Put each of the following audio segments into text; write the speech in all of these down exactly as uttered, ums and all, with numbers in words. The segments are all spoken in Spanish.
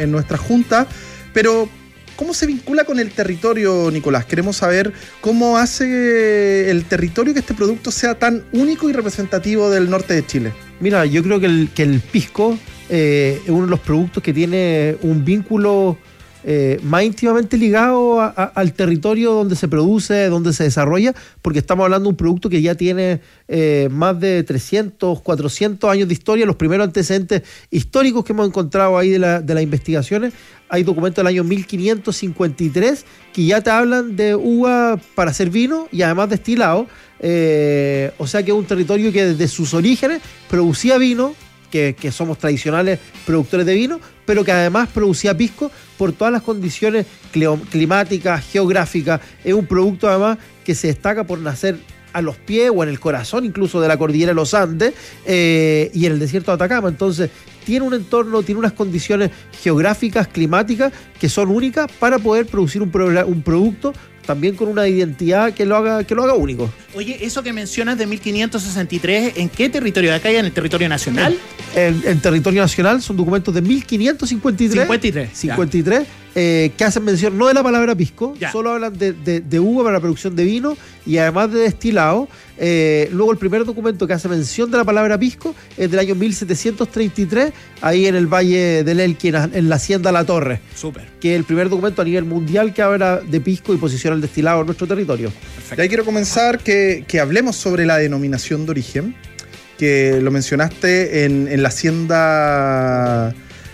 en nuestra junta, pero ¿cómo se vincula con el territorio, Nicolás? Queremos saber cómo hace el territorio que este producto sea tan único y representativo del norte de Chile. Mira, yo creo que el, que el pisco eh, es uno de los productos que tiene un vínculo eh, más íntimamente ligado a, a, al territorio donde se produce, donde se desarrolla, porque estamos hablando de un producto que ya tiene eh, más de trescientos, cuatrocientos años de historia. Los primeros antecedentes históricos que hemos encontrado ahí de, la, de las investigaciones, hay documentos del año mil quinientos cincuenta y tres que ya te hablan de uva para hacer vino y además destilado. Eh, o sea que es un territorio que desde sus orígenes producía vino, que, que somos tradicionales productores de vino, pero que además producía pisco por todas las condiciones climáticas, geográficas. Es un producto además que se destaca por nacer a los pies o en el corazón incluso de la cordillera de los Andes eh, y en el desierto de Atacama. Entonces tiene un entorno, tiene unas condiciones geográficas, climáticas que son únicas para poder producir un, pro, un producto también con una identidad que lo haga, que lo haga único. Oye, eso que mencionas de mil quinientos sesenta y tres, ¿en qué territorio? ¿De acá y en el territorio nacional? En, en, en territorio nacional son documentos de mil quinientos cincuenta y tres. cincuenta y tres. cincuenta y tres eh, que hacen mención no de la palabra pisco, ya. Solo hablan de, de, de uva para la producción de vino y además de destilado. Eh, luego el primer documento que hace mención de la palabra pisco es del año mil setecientos treinta y tres, ahí en el Valle del Elqui, en, en la Hacienda La Torre. Súper. Que es el primer documento a nivel mundial que habla de pisco y posiciona el destilado en nuestro territorio. Perfecto. Y ahí quiero comenzar que, que hablemos sobre la denominación de origen, que lo mencionaste en, en la Hacienda,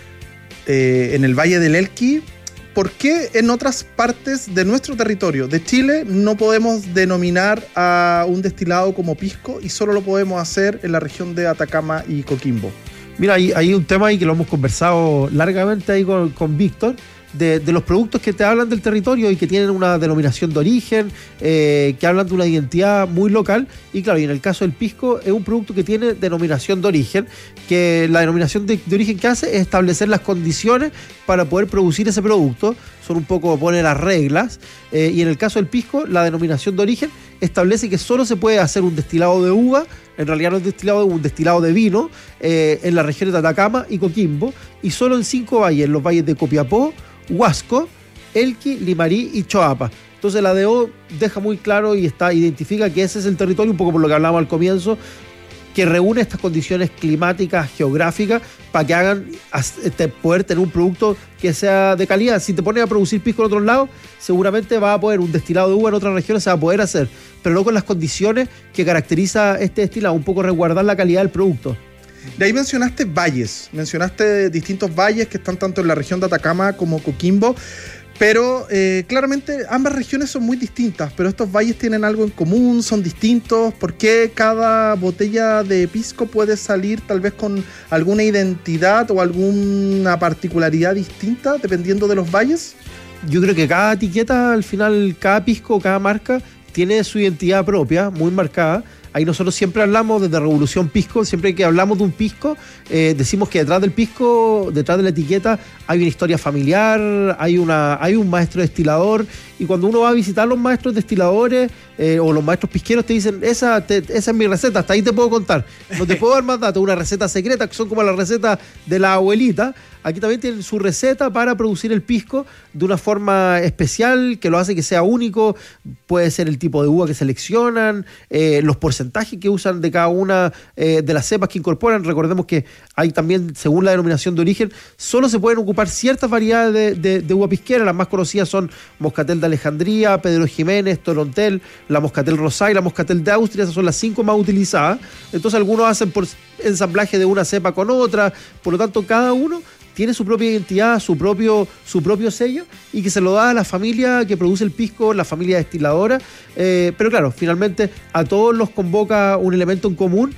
eh, en el Valle del Elqui. ¿Por qué en otras partes de nuestro territorio, de Chile, no podemos denominar a un destilado como pisco y solo lo podemos hacer en la región de Atacama y Coquimbo? Mira, hay, hay un tema ahí que lo hemos conversado largamente ahí con, con Víctor, de, de los productos que te hablan del territorio y que tienen una denominación de origen, eh, que hablan de una identidad muy local. Y claro, y en el caso del pisco es un producto que tiene denominación de origen, que la denominación de, de origen que hace es establecer las condiciones para poder producir ese producto. Son un poco, pone las reglas, eh, y en el caso del pisco, la denominación de origen establece que solo se puede hacer un destilado de uva, en realidad no es destilado de un destilado de vino, eh, en las regiones de Atacama y Coquimbo, y solo en cinco valles, los valles de Copiapó, Huasco, Elqui, Limarí y Choapa. Entonces la D O deja muy claro y está identifica que ese es el territorio, un poco por lo que hablábamos al comienzo, que reúne estas condiciones climáticas, geográficas, para que hagan este, poder tener un producto que sea de calidad. Si te pones a producir pisco en otros lados, seguramente va a poder, un destilado de uva en otras regiones se va a poder hacer, pero no con las condiciones que caracteriza este destilado, un poco resguardar la calidad del producto. De ahí mencionaste valles, mencionaste distintos valles que están tanto en la región de Atacama como Coquimbo, pero eh, claramente ambas regiones son muy distintas, pero estos valles tienen algo en común, son distintos. ¿Por qué cada botella de pisco puede salir tal vez con alguna identidad o alguna particularidad distinta dependiendo de los valles? Yo creo que cada etiqueta, al final, cada pisco, cada marca tiene su identidad propia, muy marcada. Ahí nosotros siempre hablamos desde Revolución Pisco, siempre que hablamos de un pisco, eh, decimos que detrás del pisco, detrás de la etiqueta, hay una historia familiar, hay, una, hay un maestro destilador, y cuando uno va a visitar los maestros destiladores eh, o los maestros pisqueros te dicen, esa, te, esa es mi receta, hasta ahí te puedo contar, no te puedo dar más datos, una receta secreta, que son como las recetas de la abuelita. Aquí también tienen su receta para producir el pisco de una forma especial, que lo hace que sea único. Puede ser el tipo de uva que seleccionan, eh, los porcentajes que usan de cada una eh, de las cepas que incorporan. Recordemos que hay también, según la denominación de origen, solo se pueden ocupar ciertas variedades de, de, de uva pisquera. Las más conocidas son Moscatel de Alejandría, Pedro Jiménez, Torontel, la Moscatel Rosá y la Moscatel de Austria. Esas son las cinco más utilizadas. Entonces algunos hacen por ensamblaje de una cepa con otra. Por lo tanto, cada uno tiene su propia identidad, su propio, su propio sello, y que se lo da a la familia que produce el pisco, la familia destiladora. Eh, pero claro, finalmente a todos los convoca un elemento en común,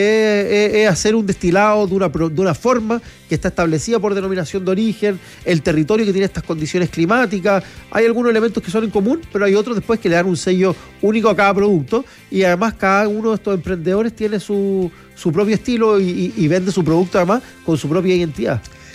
que es, es hacer un destilado de una, de una forma que está establecida por denominación de origen, el territorio que tiene estas condiciones climáticas. Hay algunos elementos que son en común, pero hay otros después que le dan un sello único a cada producto, y además cada uno de estos emprendedores tiene su, su propio estilo y, y, y vende su producto además con su propia identidad.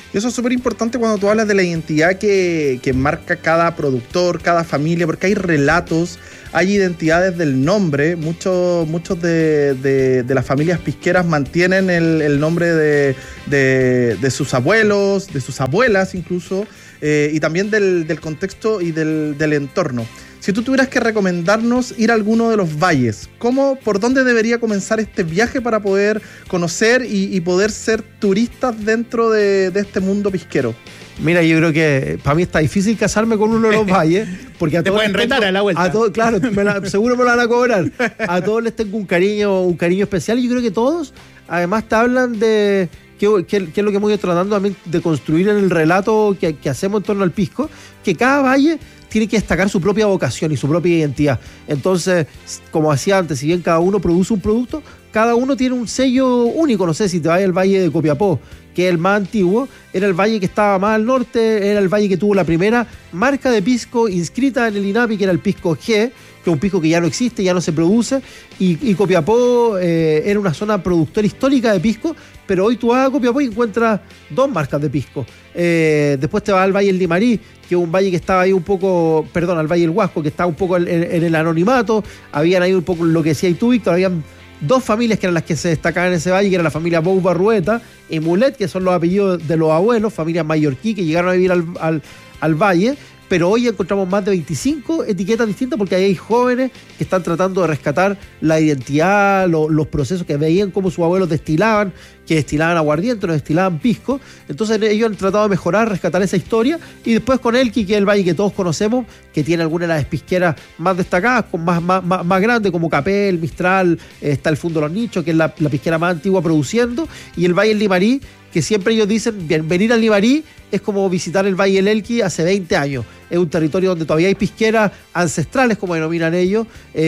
Y eso es súper importante cuando tú hablas de la identidad que, que marca cada productor, cada familia, porque hay relatos, hay identidades del nombre. Muchos, muchos de, de, de las familias pisqueras mantienen el, el nombre de, de, de sus abuelos, de sus abuelas incluso, eh, y también del, del contexto y del, del entorno. Si tú tuvieras que recomendarnos ir a alguno de los valles, ¿cómo, por dónde debería comenzar este viaje para poder conocer y, y poder ser turistas dentro de, de este mundo pisquero? Mira, yo creo que para mí está difícil casarme con uno de los valles, porque a Te todos pueden les tengo- retar a la vuelta. a todos, claro, me la- seguro me lo van a cobrar. A todos les tengo un cariño, un cariño especial, y yo creo que todos, además, te hablan de qué, qué- qué es lo que hemos ido tratando también de construir en el relato que, que hacemos en torno al pisco, que cada valle tiene que destacar su propia vocación y su propia identidad. Entonces, como decía antes, si bien cada uno produce un producto, cada uno tiene un sello único. No sé, si te vas al valle de Copiapó, que es el más antiguo, era el valle que estaba más al norte, era el valle que tuvo la primera marca de pisco inscrita en el INAPI, que era el pisco G, que es un pisco que ya no existe, ya no se produce, y, y Copiapó eh, era una zona productora histórica de pisco, pero hoy tú vas a Copiapó y encuentras dos marcas de pisco. Eh, después te vas al Valle del Limarí, que es un valle que estaba ahí un poco, perdón, al Valle del Huasco, que estaba un poco en, en el anonimato. Habían ahí un poco lo que decías tú, Víctor, habían dos familias que eran las que se destacaban en ese valle, que era la familia Bou Barrueta y Mulet, que son los apellidos de los abuelos, familias mallorquí que llegaron a vivir al, al, al valle. Pero hoy encontramos más de veinticinco etiquetas distintas, porque ahí hay jóvenes que están tratando de rescatar la identidad, lo, los procesos, que veían cómo sus abuelos destilaban, que destilaban aguardiente, no destilaban pisco. Entonces ellos han tratado de mejorar, rescatar esa historia. Y después con Elqui, que es el valle que todos conocemos, que tiene algunas de las pisqueras más destacadas, con más, más, más, más grandes, como Capel, Mistral, eh, está el Fundo Los Nichos, que es la, la pisquera más antigua produciendo, y el Valle del Limarí, que siempre ellos dicen, bien, venir al Limarí es como visitar el Valle del Elqui hace veinte años. Es un territorio donde todavía hay pisqueras ancestrales, como denominan ellos,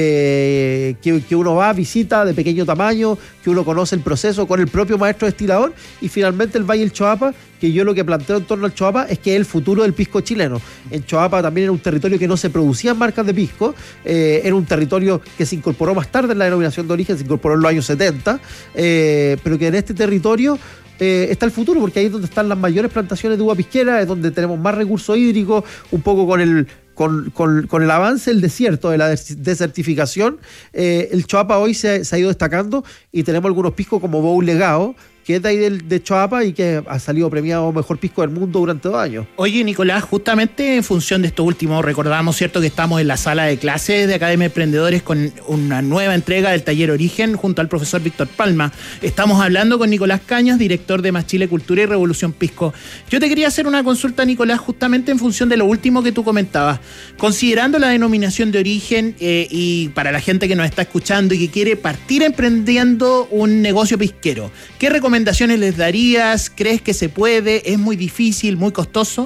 eh, que, que uno va, visita de pequeño tamaño, que uno conoce el proceso con el propio maestro destilador. Y finalmente el Valle del Choapa, que yo lo que planteo en torno al Choapa es que es el futuro del pisco chileno. En Choapa también era un territorio que no se producían marcas de pisco, eh, era un territorio que se incorporó más tarde en la denominación de origen, se incorporó en los años setenta, eh, pero que en este territorio Eh, está el futuro, porque ahí es donde están las mayores plantaciones de uva pisquera, es donde tenemos más recursos hídricos, un poco con el con, con, con el avance del desierto, de la des- desertificación. Eh, el Choapa hoy se, se ha ido destacando, y tenemos algunos piscos como Bou Legado, que es de ahí del, de Choapa, y que ha salido premiado mejor pisco del mundo durante dos años. Oye, Nicolás, justamente en función de esto último, recordamos, ¿cierto?, que estamos en la sala de clases de Academia de Emprendedores con una nueva entrega del taller Origen junto al profesor Víctor Palma. Estamos hablando con Nicolás Cañas, director de Más Chile Cultura y Revolución Pisco. Yo te quería hacer una consulta, Nicolás, justamente en función de lo último que tú comentabas. Considerando la denominación de origen eh, y para la gente que nos está escuchando y que quiere partir emprendiendo un negocio pisquero, ¿qué recomendaciones les darías? ¿Crees que se puede? ¿Es muy difícil, muy costoso?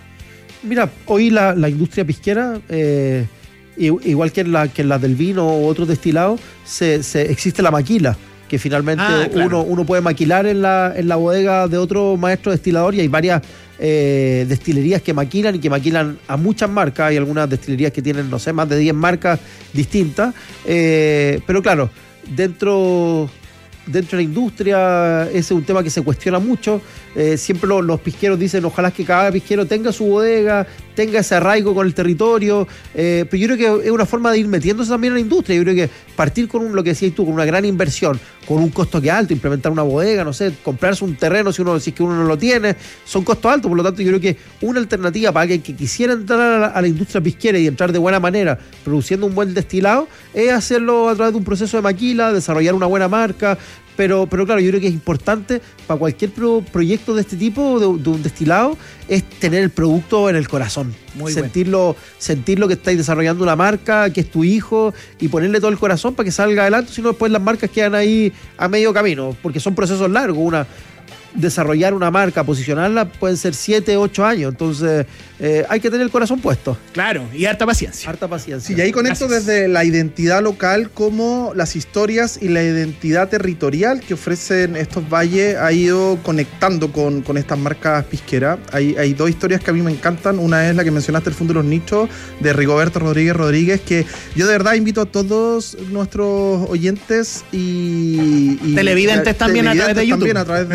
Mira, hoy la, la industria pisquera, eh, igual que en la, que en la del vino u otros destilados, se, se, existe la maquila, que finalmente Ah, claro. uno, uno puede maquilar en la, en la bodega de otro maestro destilador, y hay varias eh, destilerías que maquilan y que maquilan a muchas marcas. Hay algunas destilerías que tienen, no sé, más de diez marcas distintas, eh, pero claro, dentro... Dentro de la industria, ese es un tema que se cuestiona mucho. Eh, siempre lo, los pisqueros dicen, ojalá que cada pisquero tenga su bodega, tenga ese arraigo con el territorio. Eh, pero yo creo que es una forma de ir metiéndose también en la industria. Yo creo que partir con un, lo que decías tú, con una gran inversión, con un costo que es alto, implementar una bodega, no sé, comprarse un terreno si uno si es que uno no lo tiene, son costos altos. Por lo tanto, yo creo que una alternativa para alguien que quisiera entrar a la, a la industria pisquera y entrar de buena manera, produciendo un buen destilado, es hacerlo a través de un proceso de maquila, desarrollar una buena marca. Pero, pero claro, yo creo que es importante para cualquier pro, proyecto de este tipo, de, de un destilado, es tener el producto en el corazón. Muy sentirlo, bueno. sentirlo que estáis desarrollando una marca, que es tu hijo, y ponerle todo el corazón para que salga adelante. Si no, después las marcas quedan ahí a medio camino, porque son procesos largos. Una desarrollar una marca, posicionarla, pueden ser siete, ocho años. Entonces, eh, hay que tener el corazón puesto. Claro, y harta paciencia. Harta paciencia. Sí, y ahí conecto Gracias. desde la identidad local, como las historias y la identidad territorial que ofrecen estos valles ha ido conectando con, con estas marcas pisqueras. Hay, hay dos historias que a mí me encantan. Una es la que mencionaste, el Fundo de los Nichos, de Rigoberto Rodríguez Rodríguez, que yo de verdad invito a todos nuestros oyentes y... y Televidentes también a través de YouTube. También a través de, de nuestro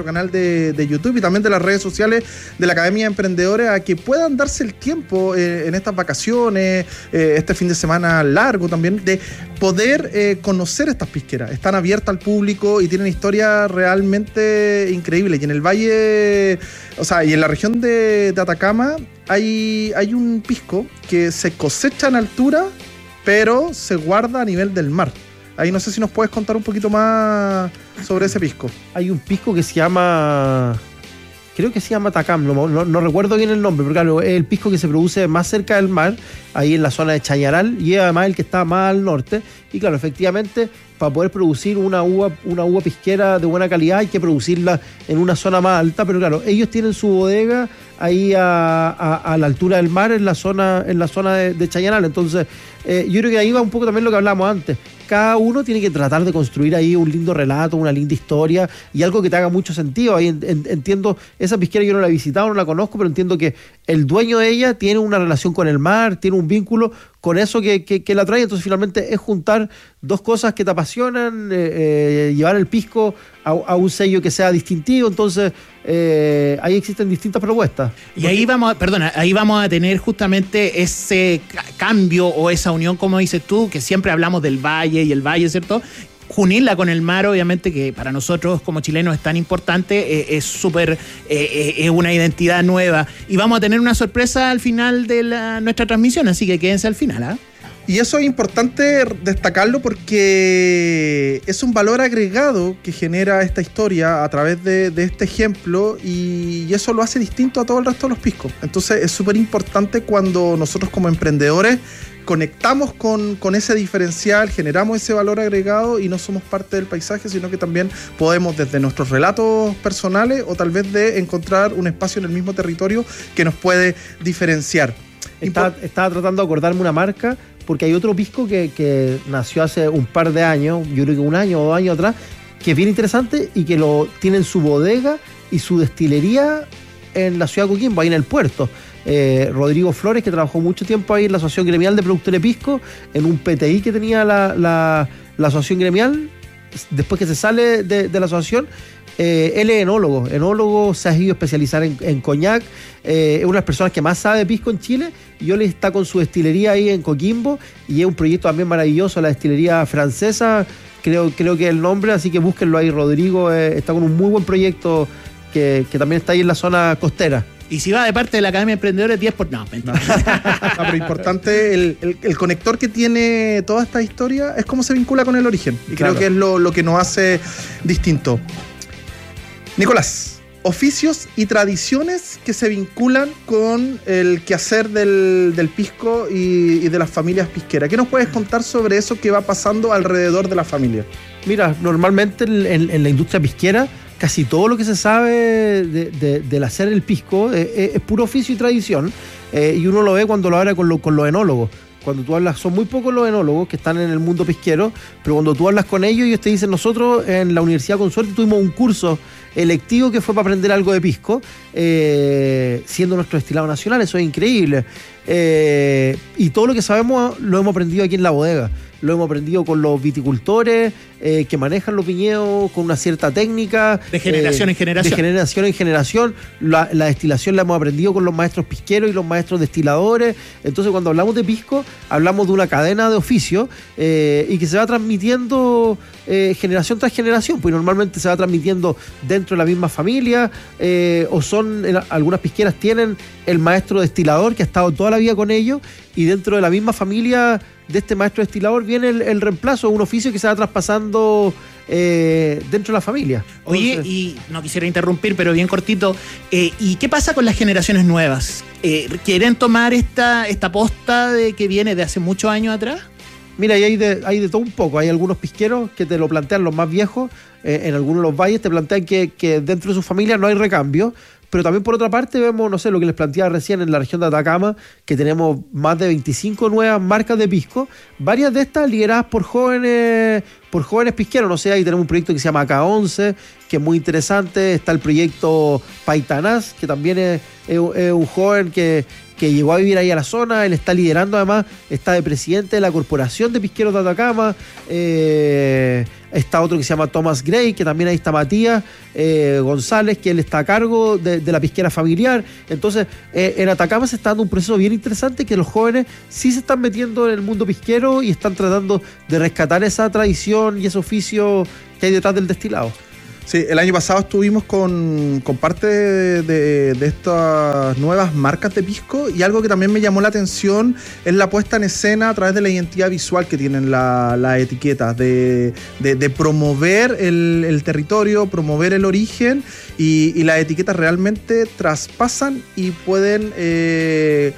nuestro canal de, de YouTube y también de las redes sociales de la Academia de Emprendedores a que puedan darse el tiempo eh, en estas vacaciones, eh, este fin de semana largo también, de poder eh, conocer estas pisqueras. Están abiertas al público y tienen historias realmente increíbles. Y en el valle, o sea, y en la región de, de Atacama hay, hay un pisco que se cosecha en altura, pero se guarda a nivel del mar. Ahí no sé si nos puedes contar un poquito más sobre ese pisco. Hay un pisco que se llama... Creo que se llama Tacam, no, no, no recuerdo bien el nombre, pero claro, es el pisco que se produce más cerca del mar, ahí en la zona de Chañaral, y además el que está más al norte. Y claro, efectivamente, para poder producir una uva, una uva pisquera de buena calidad hay que producirla en una zona más alta, pero claro, ellos tienen su bodega ahí a, a, a la altura del mar, en la zona, en la zona de, de Chañaral. Entonces, eh, yo creo que ahí va un poco también lo que hablábamos antes. Cada uno tiene que tratar de construir ahí un lindo relato, una linda historia y algo que te haga mucho sentido. Ahí en, en, entiendo, esa pisquera yo no la he visitado, no la conozco, pero entiendo que el dueño de ella tiene una relación con el mar, tiene un vínculo con eso que, que, que la trae. Entonces finalmente es juntar dos cosas que te apasionan, eh, eh, llevar el pisco a, a un sello que sea distintivo. Entonces eh, ahí existen distintas propuestas. Y ahí vamos, a, perdona, ahí vamos a tener justamente ese cambio o esa unión, como dices tú, que siempre hablamos del valle y el valle, ¿cierto? Unirla con el mar, obviamente, que para nosotros como chilenos es tan importante, eh, es súper, eh, eh, es una identidad nueva. Y vamos a tener una sorpresa al final de la, nuestra transmisión, así que quédense al final, ¿ah? ¿eh? Y eso es importante destacarlo porque es un valor agregado que genera esta historia a través de, de este ejemplo y, y eso lo hace distinto a todo el resto de los piscos. Entonces es súper importante cuando nosotros como emprendedores conectamos con, con ese diferencial, generamos ese valor agregado y no somos parte del paisaje, sino que también podemos desde nuestros relatos personales o tal vez de encontrar un espacio en el mismo territorio que nos puede diferenciar. Estaba, estaba tratando de acordarme una marca, porque hay otro pisco que, que nació hace un par de años, yo creo que un año o dos años atrás, que es bien interesante y que lo tiene en su bodega y su destilería en la ciudad de Coquimbo, ahí en el puerto. Eh, Rodrigo Flores, que trabajó mucho tiempo ahí en la Asociación Gremial de Productores Pisco, en un P T I que tenía la, la, la Asociación Gremial, después que se sale de, de la asociación, eh, él es enólogo, enólogo, se ha ido a especializar en, en coñac, eh, es una de las personas que más sabe de pisco en Chile, y él está con su destilería ahí en Coquimbo, y es un proyecto también maravilloso, la destilería francesa, creo, creo que es el nombre, así que búsquenlo ahí. Rodrigo eh, está con un muy buen proyecto que, que también está ahí en la zona costera. Y si va de parte de la Academia de Emprendedores, diez por... No, mentira. No, pero importante, el, el, el conector que tiene toda esta historia es cómo se vincula con el origen. Y claro, creo que es lo, lo que nos hace distinto. Nicolás, oficios y tradiciones que se vinculan con el quehacer del, del pisco y, y de las familias pisqueras. ¿Qué nos puedes contar sobre eso que va pasando alrededor de la familia? Mira, normalmente en, en la industria pisquera casi todo lo que se sabe de, de, del hacer el pisco es, es puro oficio y tradición, eh, y uno lo ve cuando lo habla con, lo, con los enólogos. Cuando tú hablas, son muy pocos los enólogos que están en el mundo pisquero, pero cuando tú hablas con ellos, ellos te dicen: nosotros en la Universidad Consorte tuvimos un curso electivo que fue para aprender algo de pisco, eh, siendo nuestro destilado nacional. Eso es increíble. Eh, y todo lo que sabemos lo hemos aprendido aquí en la bodega. Lo hemos aprendido con los viticultores eh, que manejan los viñedos con una cierta técnica. De generación eh, en generación. De generación en generación. La, la destilación la hemos aprendido con los maestros pisqueros y los maestros destiladores. Entonces, cuando hablamos de pisco, hablamos de una cadena de oficio eh, y que se va transmitiendo eh, generación tras generación. Pues normalmente se va transmitiendo dentro de la misma familia, eh, o son, en, algunas pisqueras tienen el maestro destilador que ha estado toda la vida con ellos, y dentro de la misma familia de este maestro destilador viene el, el reemplazo, un oficio que se va traspasando eh, dentro de la familia. Oye, entonces, y no quisiera interrumpir, pero bien cortito, eh, ¿y qué pasa con las generaciones nuevas? Eh, ¿Quieren tomar esta, esta posta de que viene de hace muchos años atrás? Mira, y hay de, hay de todo un poco. Hay algunos pisqueros que te lo plantean, los más viejos, eh, en algunos de los valles te plantean que, que dentro de su familia no hay recambio. Pero también por otra parte vemos, no sé, lo que les planteaba recién en la región de Atacama, que tenemos más de veinticinco nuevas marcas de pisco, varias de estas lideradas por jóvenes por jóvenes pisqueros. No sé, ahí tenemos un proyecto que se llama K once, que es muy interesante. Está el proyecto Paitanás, que también es, es, es un joven que, que llegó a vivir ahí a la zona. Él está liderando, además, está de presidente de la Corporación de Pisqueros de Atacama. Eh, está otro que se llama Thomas Gray, que también ahí está Matías eh, González, que él está a cargo de, de la pisquera familiar. Entonces, eh, en Atacama se está dando un proceso bien interesante, que los jóvenes sí se están metiendo en el mundo pisquero y están tratando de rescatar esa tradición y ese oficio que hay detrás del destilado. Sí, el año pasado estuvimos con, con parte de, de, de estas nuevas marcas de pisco, y algo que también me llamó la atención es la puesta en escena a través de la identidad visual que tienen las la etiquetas, de, de, de promover el, el territorio, promover el origen, y, y las etiquetas realmente traspasan y pueden eh,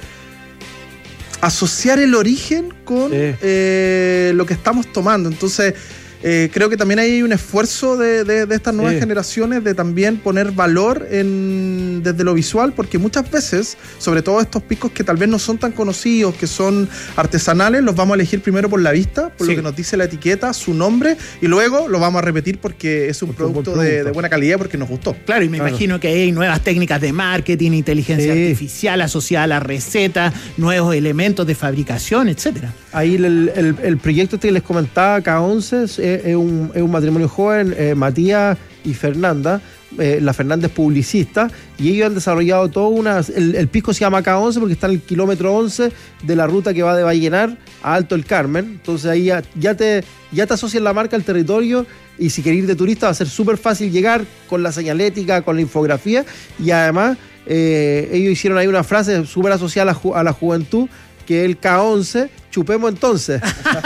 asociar el origen con sí. eh, lo que estamos tomando. Entonces, Eh, creo que también hay un esfuerzo de, de, de estas nuevas sí. generaciones de también poner valor en, desde lo visual, porque muchas veces, sobre todo estos piscos que tal vez no son tan conocidos, que son artesanales, los vamos a elegir primero por la vista, por sí. lo que nos dice la etiqueta, su nombre, y luego lo vamos a repetir porque es un porque producto, producto. De, de buena calidad, porque nos gustó. Claro, y me claro. imagino que hay nuevas técnicas de marketing, inteligencia sí. artificial asociada a la receta, nuevos elementos de fabricación, etcétera. Ahí el, el, el proyecto este que les comentaba, K once, es, es, un, es un matrimonio joven, eh, Matías y Fernanda. Eh, la Fernanda es publicista, y ellos han desarrollado todo una... El, el pisco se llama K once porque está en el kilómetro once de la ruta que va de Vallenar a Alto el Carmen. Entonces ahí ya, ya, te, ya te asocian la marca al territorio, y si querés ir de turista va a ser súper fácil llegar con la señalética, con la infografía, y además eh, ellos hicieron ahí una frase súper asociada a la, ju- a la juventud, que es el K once, chupemos entonces.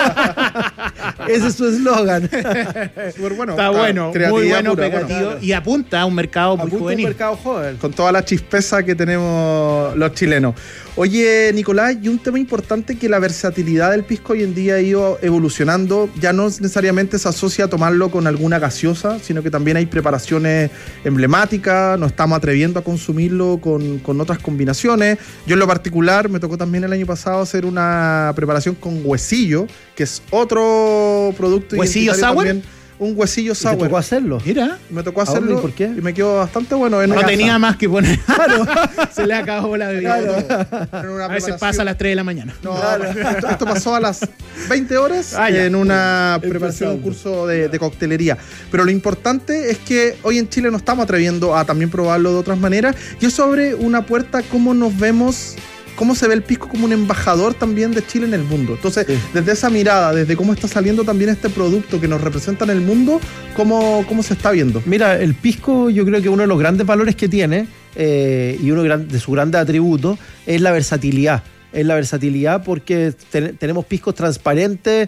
Ese es su eslogan. Súper bueno. Está bueno, muy bueno, pura, pegativo. Bueno. Y apunta a un mercado muy apunta juvenil. Un mercado joven. Con toda la chispeza que tenemos los chilenos. Oye, Nicolás, y un tema importante, que la versatilidad del pisco hoy en día ha ido evolucionando. Ya no necesariamente se asocia a tomarlo con alguna gaseosa, sino que también hay preparaciones emblemáticas. Nos estamos atreviendo a consumirlo con, con otras combinaciones. Yo en lo particular me tocó también el año pasado hacer una preparación con huesillo, que es otro producto. ¿Huesillo sour? También. Un huesillo sour. ¿Me tocó hacerlo? Mira. Me tocó hacerlo. ¿Y por qué? Y me quedó bastante bueno. En no una tenía casa. más que poner. Claro. Se le acabó la bebida. Claro. A veces pasa a las tres de la mañana. No, claro. esto, esto pasó a las veinte horas ah, en una preparación, un curso de, de coctelería. Pero lo importante es que hoy en Chile nos estamos atreviendo a también probarlo de otras maneras. Y es sobre una puerta cómo nos vemos, cómo se ve el pisco como un embajador también de Chile en el mundo. Entonces, sí. desde esa mirada, desde cómo está saliendo también este producto que nos representa en el mundo, ¿cómo, cómo se está viendo? Mira, el pisco, yo creo que uno de los grandes valores que tiene, eh, y uno de sus grandes atributos, es la versatilidad. Es la versatilidad porque ten, tenemos piscos transparentes,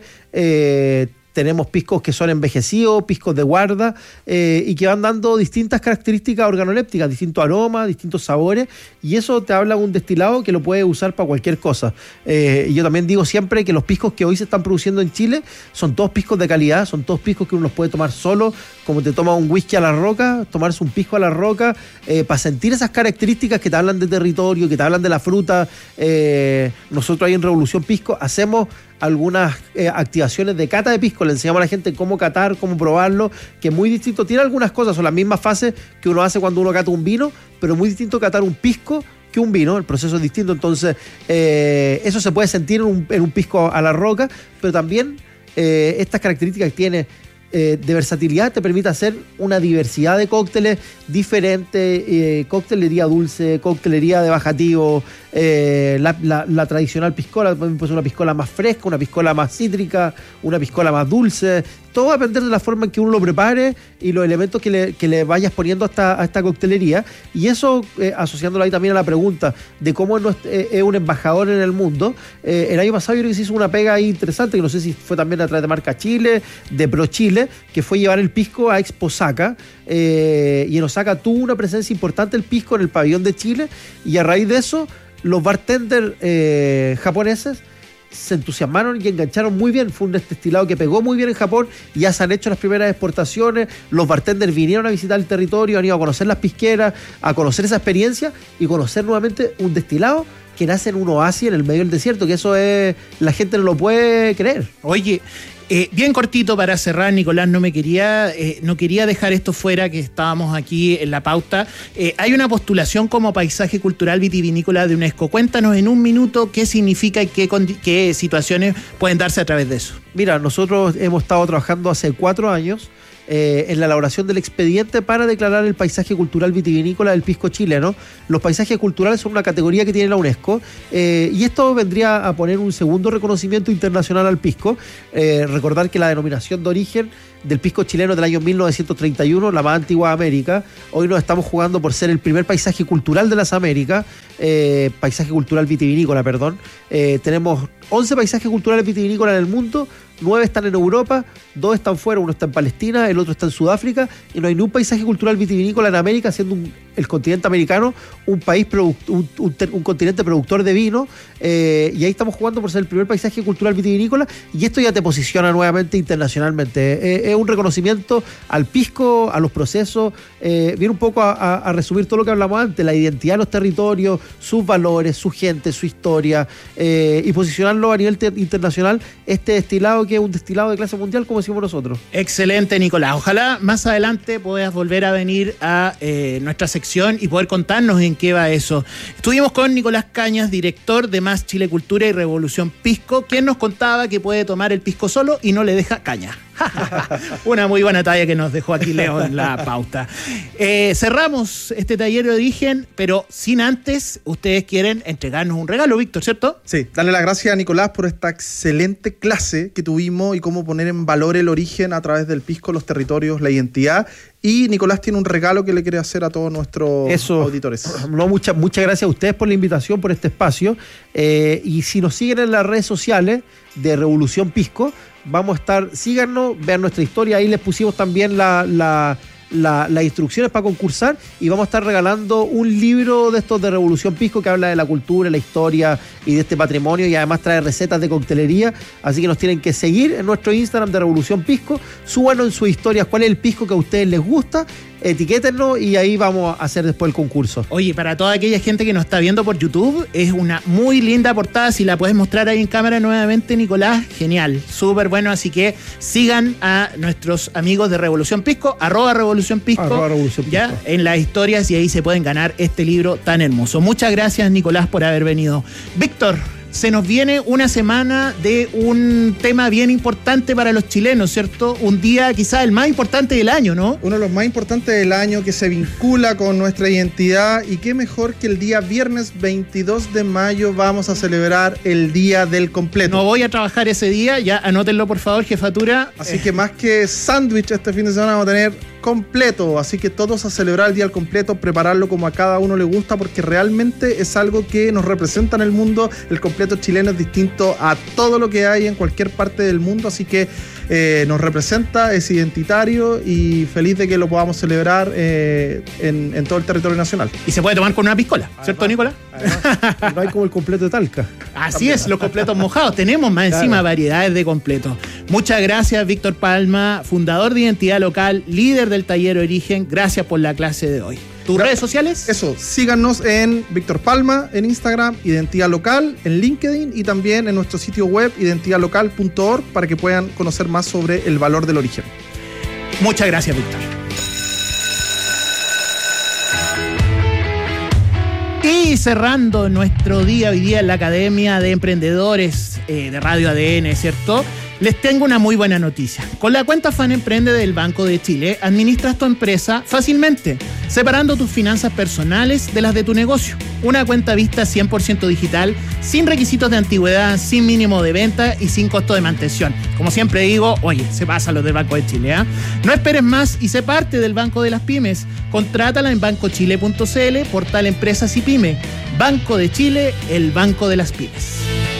eh, tenemos piscos que son envejecidos, piscos de guarda, eh, y que van dando distintas características organolépticas, distintos aromas, distintos sabores, y eso te habla de un destilado que lo puedes usar para cualquier cosa. Eh, y yo también digo siempre que los piscos que hoy se están produciendo en Chile son todos piscos de calidad, son todos piscos que uno los puede tomar solo, como te toma un whisky a la roca, tomarse un pisco a la roca, eh, para sentir esas características que te hablan de territorio, que te hablan de la fruta. Eh, nosotros ahí en Revolución Pisco hacemos algunas eh, activaciones de cata de pisco, le enseñamos a la gente cómo catar, cómo probarlo, que es muy distinto, tiene algunas cosas, son las mismas fases que uno hace cuando uno cata un vino, pero muy distinto catar un pisco que un vino, el proceso es distinto. Entonces eh, eso se puede sentir en un, en un pisco a la roca, pero también eh, estas características que tiene eh, de versatilidad te permite hacer una diversidad de cócteles diferentes, eh, coctelería dulce, coctelería de bajativo, eh, la, la, la tradicional piscola, puede ser una piscola más fresca, una piscola más cítrica, una piscola más dulce. Todo va a depender de la forma en que uno lo prepare y los elementos que le, que le vayas poniendo a esta, a esta coctelería. Y eso, eh, asociándolo ahí también a la pregunta de cómo es, eh, es un embajador en el mundo. Eh, el año pasado yo creo que se hizo una pega ahí interesante, que no sé si fue también a través de Marca Chile, de Pro Chile, que fue llevar el pisco a Expo Osaka. Eh, y en Osaka tuvo una presencia importante el pisco en el pabellón de Chile. Y a raíz de eso, los bartenders eh, japoneses se entusiasmaron y engancharon muy bien. Fue un destilado que pegó muy bien en Japón y ya se han hecho las primeras exportaciones. Los bartenders vinieron a visitar el territorio, han ido a conocer las pisqueras, a conocer esa experiencia y conocer nuevamente un destilado que nace en un oasis en el medio del desierto, que eso es, la gente no lo puede creer. Oye, Eh, bien cortito para cerrar, Nicolás, no me quería, eh, no quería dejar esto fuera, que estábamos aquí en la pauta. Eh, hay una postulación como paisaje cultural vitivinícola de UNESCO. Cuéntanos en un minuto qué significa y qué, qué situaciones pueden darse a través de eso. Mira, nosotros hemos estado trabajando hace cuatro años Eh, en la elaboración del expediente para declarar el paisaje cultural vitivinícola del pisco chileno. Los paisajes culturales son una categoría que tiene la UNESCO eh, y esto vendría a poner un segundo reconocimiento internacional al pisco. Eh, recordar que la denominación de origen del pisco chileno del año mil novecientos treinta y uno, la más antigua de América, hoy nos estamos jugando por ser el primer paisaje cultural de las Américas, eh, paisaje cultural vitivinícola, perdón. Eh, tenemos once paisajes culturales vitivinícolas en el mundo, nueve están en Europa, dos están fuera, uno está en Palestina, el otro está en Sudáfrica, y no hay ni un paisaje cultural vitivinícola en América, siendo un, el continente americano un país, un, un, un continente productor de vino, eh, y ahí estamos jugando por ser el primer paisaje cultural vitivinícola, y esto ya te posiciona nuevamente internacionalmente. Eh, es un reconocimiento al pisco, a los procesos, eh, viene un poco a, a, a resumir todo lo que hablamos antes, la identidad de los territorios, sus valores, su gente, su historia, eh, y posicionarlo a nivel te- internacional, este destilado que es un destilado de clase mundial, como decimos nosotros. Excelente, Nicolás. Ojalá más adelante puedas volver a venir a eh, nuestra sección y poder contarnos en qué va eso. Estuvimos con Nicolás Cañas, director de Más Chile Cultura y Revolución Pisco, quien nos contaba que puede tomar el pisco solo y no le deja caña. Una muy buena talla que nos dejó aquí Leo en la pauta. Eh, cerramos este taller de origen, pero sin antes, ustedes quieren entregarnos un regalo, Víctor, ¿cierto? Sí, darle las gracias a Nicolás por esta excelente clase que tuvimos y cómo poner en valor el origen a través del pisco, los territorios, la identidad. Y Nicolás tiene un regalo que le quiere hacer a todos nuestros Eso, auditores. No, muchas muchas gracias a ustedes por la invitación, por este espacio. Eh, y si nos siguen en las redes sociales de Revolución Pisco, vamos a estar, síganos, vean nuestra historia, ahí les pusimos también la, la, la, las instrucciones para concursar y vamos a estar regalando un libro de estos de Revolución Pisco que habla de la cultura, la historia y de este patrimonio y además trae recetas de coctelería, así que nos tienen que seguir en nuestro Instagram de Revolución Pisco, súbanos en sus historias cuál es el pisco que a ustedes les gusta, etiquétenlo y ahí vamos a hacer después el concurso. Oye, para toda aquella gente que nos está viendo por YouTube, es una muy linda portada. Si la puedes mostrar ahí en cámara nuevamente, Nicolás, genial, súper bueno. Así que sigan a nuestros amigos de Revolución Pisco, arroba Revolución Pisco, arroba Revolución ya Pisco. En las historias, y ahí se pueden ganar este libro tan hermoso. Muchas gracias, Nicolás, por haber venido. Víctor, se nos viene una semana de un tema bien importante para los chilenos, ¿cierto? Un día quizás el más importante del año, ¿no? Uno de los más importantes del año que se vincula con nuestra identidad y qué mejor que el día viernes veintidós de mayo vamos a celebrar el Día del Completo. No voy a trabajar ese día, ya anótenlo por favor, jefatura. Así que más que sándwich este fin de semana vamos a tener completo, así que todos a celebrar el día al completo, prepararlo como a cada uno le gusta, porque realmente es algo que nos representa en el mundo. El completo chileno es distinto a todo lo que hay en cualquier parte del mundo, así que eh, nos representa, es identitario y feliz de que lo podamos celebrar eh, en, en todo el territorio nacional. Y se puede tomar con una piscola, ¿cierto, Nicolás? Además, no hay como el completo de Talca. Así También. Es, los completos mojados. Tenemos más encima claro. variedades de completos. Muchas gracias, Víctor Palma, fundador de Identidad Local, líder del taller Origen. Gracias por la clase de hoy. ¿Tus redes sociales? Eso, síganos en Víctor Palma, en Instagram, Identidad Local, en LinkedIn y también en nuestro sitio web identidad local punto org para que puedan conocer más sobre el valor del origen. Muchas gracias, Víctor. Y cerrando nuestro día hoy día en la Academia de Emprendedores eh, de Radio A D N, ¿cierto? Les tengo una muy buena noticia. Con la cuenta Fan Emprende del Banco de Chile, administras tu empresa fácilmente, separando tus finanzas personales de las de tu negocio. Una cuenta vista cien por ciento digital, sin requisitos de antigüedad, sin mínimo de venta y sin costo de mantención. Como siempre digo, oye, se pasa los del Banco de Chile, ¿eh? No esperes más y sé parte del Banco de las Pymes. Contrátala en banco chile punto c l, portal Empresas y Pyme. Banco de Chile, el Banco de las Pymes.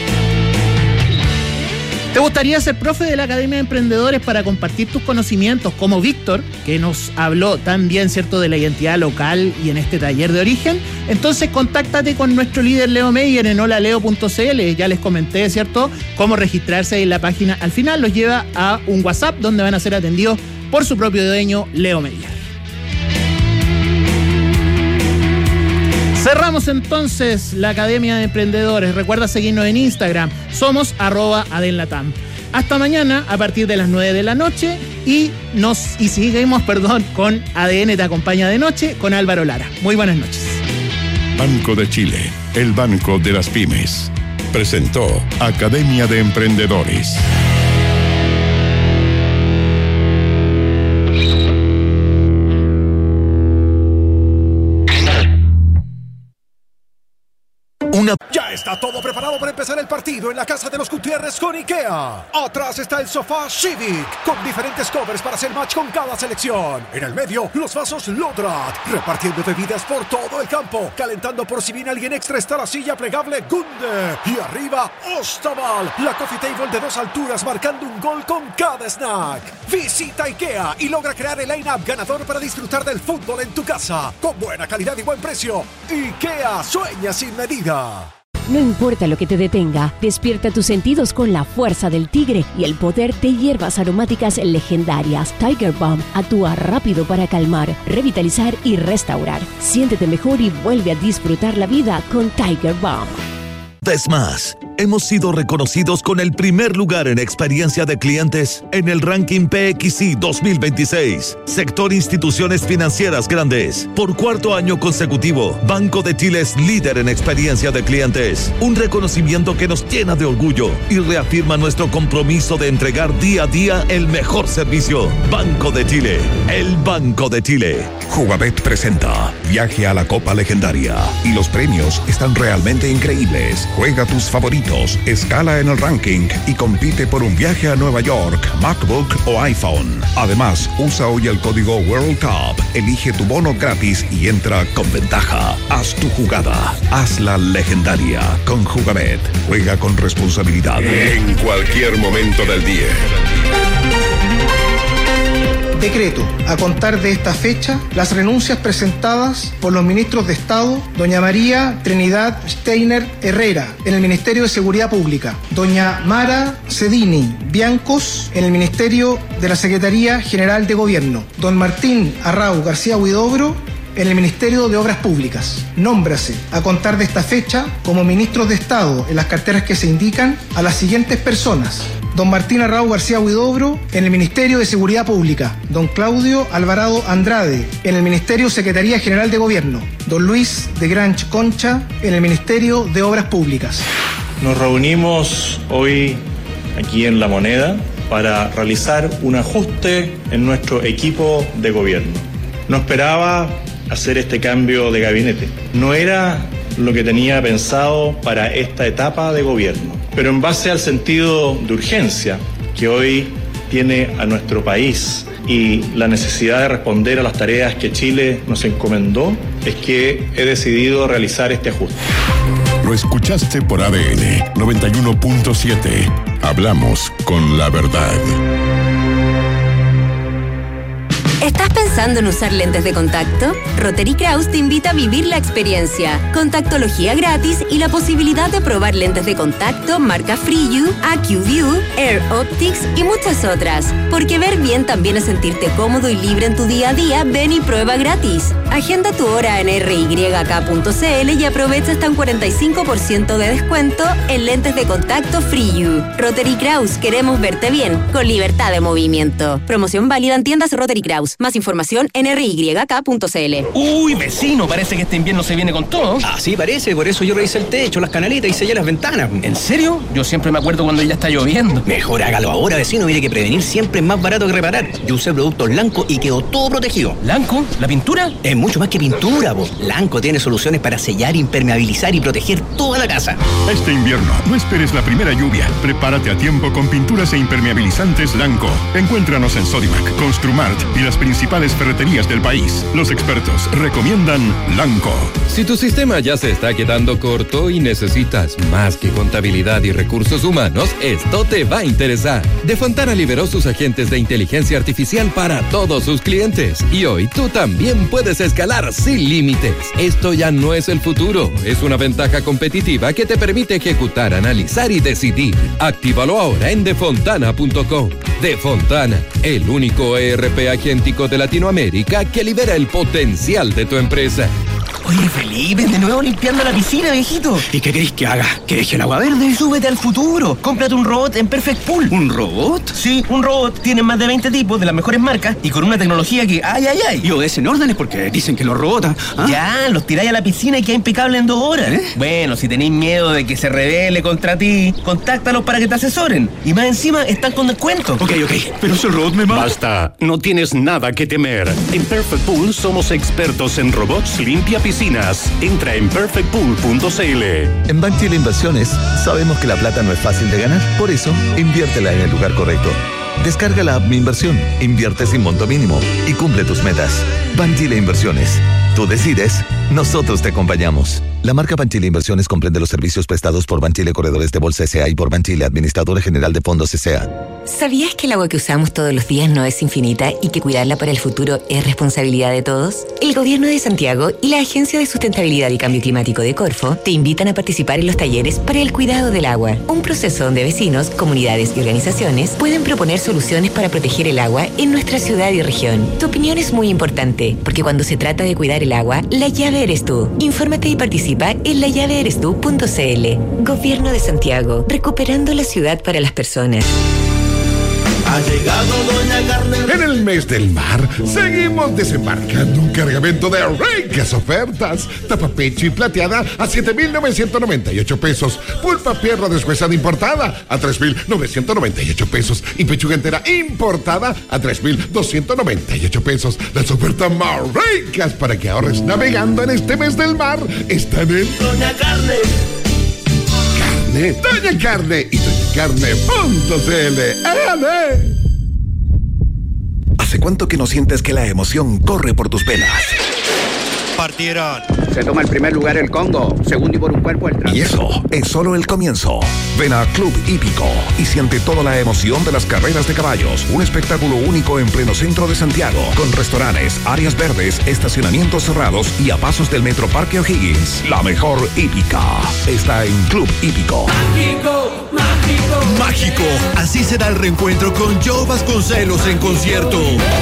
¿Te gustaría ser profe de la Academia de Emprendedores para compartir tus conocimientos como Víctor, que nos habló tan bien, ¿cierto?, de la identidad local y en este taller de origen? Entonces contáctate con nuestro líder Leo Meyer en hola leo punto c l. Ya les comenté, ¿cierto?, cómo registrarse en la página. Al final los lleva a un WhatsApp donde van a ser atendidos por su propio dueño, Leo Meyer. Cerramos entonces la Academia de Emprendedores. Recuerda seguirnos en Instagram. Somos arroba adenlatam. Hasta mañana a partir de las nueve de la noche y nos y seguimos, perdón, con A D N Te Acompaña de Noche con Álvaro Lara. Muy buenas noches. Banco de Chile, el banco de las pymes. Presentó Academia de Emprendedores. Una... Ya está todo preparado para empezar el partido en la casa de los Gutiérrez con IKEA. Atrás está el sofá Civic, con diferentes covers para hacer match con cada selección. En el medio, los vasos Lodrat, repartiendo bebidas por todo el campo, calentando por si viene alguien extra está la silla plegable Gunde. Y arriba, Ostaval, la coffee table de dos alturas, marcando un gol con cada snack. Visita IKEA y logra crear el line-up ganador para disfrutar del fútbol en tu casa, con buena calidad y buen precio. IKEA, sueña sin medida. No importa lo que te detenga, despierta tus sentidos con la fuerza del tigre y el poder de hierbas aromáticas legendarias. Tiger Balm actúa rápido para calmar, revitalizar y restaurar. Siéntete mejor y vuelve a disfrutar la vida con Tiger Balm. Es más, hemos sido reconocidos con el primer lugar en experiencia de clientes en el ranking P X I dos mil veintiséis, sector instituciones financieras grandes. Por cuarto año consecutivo, Banco de Chile es líder en experiencia de clientes, un reconocimiento que nos llena de orgullo y reafirma nuestro compromiso de entregar día a día el mejor servicio. Banco de Chile, el Banco de Chile. Jugabet presenta Viaje a la Copa Legendaria y los premios están realmente increíbles. Juega tus favoritos, escala en el ranking y compite por un viaje a Nueva York, MacBook o iPhone. Además, usa hoy el código World Cup, elige tu bono gratis y entra con ventaja. Haz tu jugada, hazla legendaria con Jugabet. Juega con responsabilidad en cualquier momento del día. Decreto. A contar de esta fecha, las renuncias presentadas por los ministros de Estado, doña María Trinidad Steiner Herrera, en el Ministerio de Seguridad Pública, doña Mara Cedini Biancos, en el Ministerio de la Secretaría General de Gobierno, don Martín Arrau García Huidobro, en el Ministerio de Obras Públicas. Nómbrase, a contar de esta fecha, como ministros de Estado en las carteras que se indican, a las siguientes personas: don Martín Arrau García Huidobro, en el Ministerio de Seguridad Pública; don Claudio Alvarado Andrade, en el Ministerio Secretaría General de Gobierno; don Luis de Granch Concha, en el Ministerio de Obras Públicas. Nos reunimos hoy aquí en La Moneda para realizar un ajuste en nuestro equipo de gobierno. No esperaba hacer este cambio de gabinete. No era lo que tenía pensado para esta etapa de gobierno. Pero en base al sentido de urgencia que hoy tiene a nuestro país y la necesidad de responder a las tareas que Chile nos encomendó, es que he decidido realizar este ajuste. Lo escuchaste por A D N noventa y uno punto siete. Hablamos con la verdad. ¿Estás pensando en usar lentes de contacto? Rotary Kraus te invita a vivir la experiencia. Contactología gratis y la posibilidad de probar lentes de contacto marca FreeU, AccuView, Air Optics y muchas otras. Porque ver bien también es sentirte cómodo y libre en tu día a día. Ven y prueba gratis. Agenda tu hora en r y k punto c l y aprovecha hasta un cuarenta y cinco por ciento de descuento en lentes de contacto FreeU. Rotary Kraus, queremos verte bien, con libertad de movimiento. Promoción válida en tiendas Rotary Kraus. Más información en r y k punto c l. Uy, vecino, parece que este invierno se viene con todo. Ah, sí, parece. Por eso yo revisé el techo, las canaletas y sellé las ventanas. ¿En serio? Yo siempre me acuerdo cuando ya está lloviendo. Mejor hágalo ahora, vecino. Mire que prevenir siempre es más barato que reparar. Yo usé productos Lanco y quedó todo protegido. ¿Lanco? ¿La pintura? Es mucho más que pintura, vos. Lanco tiene soluciones para sellar, impermeabilizar y proteger toda la casa. Este invierno, no esperes la primera lluvia. Prepárate a tiempo con pinturas e impermeabilizantes Lanco. Encuéntranos en Sodimac, Construmart y las principales ferreterías del país. Los expertos recomiendan Lanco. Si tu sistema ya se está quedando corto y necesitas más que contabilidad y recursos humanos, esto te va a interesar. De Fontana liberó sus agentes de inteligencia artificial para todos sus clientes. Y hoy tú también puedes escalar sin límites. Esto ya no es el futuro. Es una ventaja competitiva que te permite ejecutar, analizar y decidir. Actívalo ahora en defontana punto com. Defontana, el único E R P agéntico de Latinoamérica que libera el potencial de tu empresa. Oye, Felipe, de nuevo limpiando la piscina, viejito. ¿Y qué querés que haga? ¿Que deje el agua verde? Súbete al futuro. Cómprate un robot en Perfect Pool. ¿Un robot? Sí, un robot. Tiene más de veinte tipos de las mejores marcas y con una tecnología que ¡ay, ay, ay! Y obedecen órdenes porque dicen que los robots... ¿ah? Ya, los tiráis a la piscina y queda impecable en dos horas. ¿Eh? Bueno, si tenéis miedo de que se rebele contra ti, contáctalos para que te asesoren. Y más encima, están con descuento. Ok, ok, pero si el robot me mata... Basta, no tienes nada que temer. En Perfect Pool somos expertos en robots limpia piscinas. Entra en perfect pool punto c l. En Banchile Inversiones sabemos que la plata no es fácil de ganar. Por eso, inviértela en el lugar correcto. Descarga la app Mi Inversión, invierte sin monto mínimo y cumple tus metas. Banchile Inversiones. Tú decides, nosotros te acompañamos. La marca Banchile Inversiones comprende los servicios prestados por Banchile Corredores de Bolsa S A y por Banchile Administradora General de Fondos S A. ¿Sabías que el agua que usamos todos los días no es infinita y que cuidarla para el futuro es responsabilidad de todos? El Gobierno de Santiago y la Agencia de Sustentabilidad y Cambio Climático de Corfo te invitan a participar en los talleres para el cuidado del agua, un proceso donde vecinos, comunidades y organizaciones pueden proponer soluciones para proteger el agua en nuestra ciudad y región. Tu opinión es muy importante, porque cuando se trata de cuidar el agua, la llave eres tú. Infórmate y participa en la llave eres tú punto c l. Gobierno de Santiago, recuperando la ciudad para las personas. Ha llegado Doña Carmen. En el mes del mar, seguimos desembarcando un cargamento de ricas ofertas. Tapa pecho y plateada a siete mil novecientos noventa y ocho pesos. Pulpa pierna deshuesada importada a tres mil novecientos noventa y ocho pesos. Y pechuga entera importada a tres mil doscientos noventa y ocho pesos. Las ofertas más ricas para que ahorres navegando en este mes del mar están en Doña Carne. Doña Carne y doña carne punto c l. ¡Ale! ¿Hace cuánto que no sientes que la emoción corre por tus venas? Partieron. Se toma el primer lugar el Congo, segundo y por un cuerpo el trans. Y eso es solo el comienzo. Ven a Club Hípico y siente toda la emoción de las carreras de caballos. Un espectáculo único en pleno centro de Santiago, con restaurantes, áreas verdes, estacionamientos cerrados y a pasos del Metro Parque O'Higgins. La mejor hípica está en Club Hípico. Mágico, mágico. Mágico. Así será el reencuentro con Joe Vasconcelos en concierto.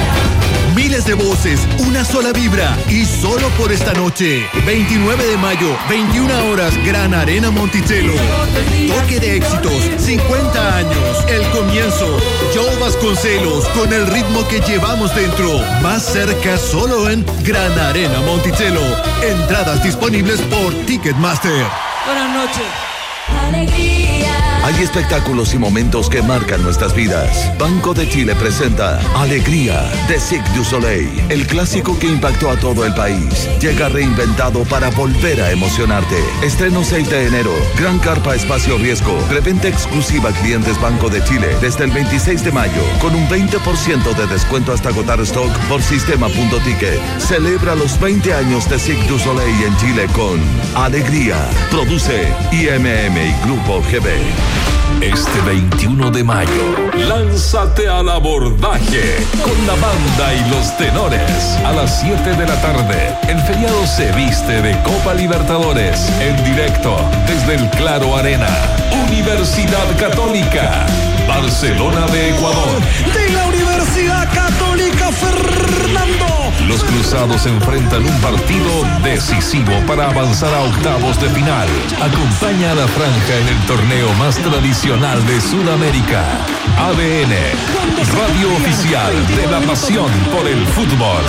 Miles de voces, una sola vibra y solo por esta noche. veintinueve de mayo, veintiuna horas, Gran Arena Monticello. Toque de éxitos, cincuenta años, el comienzo. Joe Vasconcelos con el ritmo que llevamos dentro. Más cerca solo en Gran Arena Monticello. Entradas disponibles por Ticketmaster. Buenas noches. Alegría. Hay espectáculos y momentos que marcan nuestras vidas. Banco de Chile presenta Alegría de Cirque du Soleil, el clásico que impactó a todo el país. Llega reinventado para volver a emocionarte. Estreno seis de enero. Gran carpa espacio riesgo. Preventa exclusiva a clientes Banco de Chile desde el veintiséis de mayo con un veinte por ciento de descuento hasta agotar stock por sistema punto ticket. Celebra los veinte años de Cirque du Soleil en Chile con Alegría. Produce I M M y Grupo G B. Este veintiuno de mayo, lánzate al abordaje con la banda y los tenores. A las siete de la tarde, el feriado se viste de Copa Libertadores en directo desde el Claro Arena. Universidad Católica, Barcelona de Ecuador. De la Universidad Católica Fernando. Los cruzados enfrentan un partido decisivo para avanzar a octavos de final. Acompaña a la franja en el torneo más tradicional de Sudamérica. A D N, radio oficial de la pasión por el fútbol.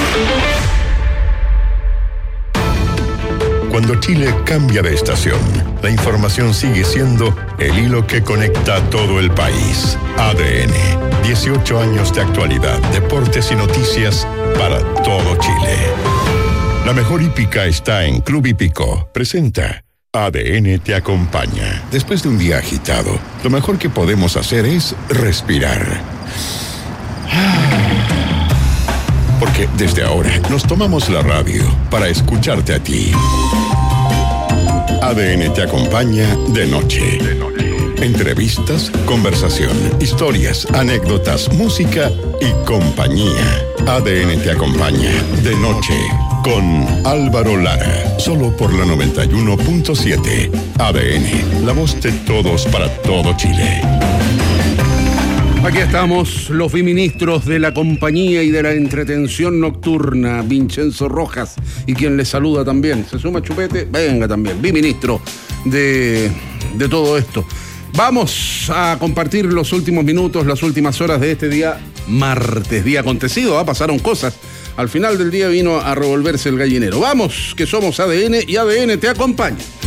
Cuando Chile cambia de estación, la información sigue siendo el hilo que conecta a todo el país. A D N, dieciocho años de actualidad, deportes y noticias para todo Chile. La mejor hípica está en Club Hípico. Presenta A D N te acompaña. Después de un día agitado, lo mejor que podemos hacer es respirar. Porque desde ahora nos tomamos la radio para escucharte a ti. A D N te acompaña de noche. Entrevistas, conversación, historias, anécdotas, música y compañía. A D N te acompaña de noche con Álvaro Lara. Solo por la noventa y uno punto siete. A D N, la voz de todos para todo Chile. Aquí estamos, los biministros de la compañía y de la entretención nocturna, Vincenzo Rojas, y quien les saluda también. ¿Se suma Chupete? Venga también, biministro de, de todo esto. Vamos a compartir los últimos minutos, las últimas horas de este día martes, día acontecido, ¿ah? Pasaron cosas. Al final del día vino a revolverse el gallinero. Vamos, que somos A D N y A D N te acompaña.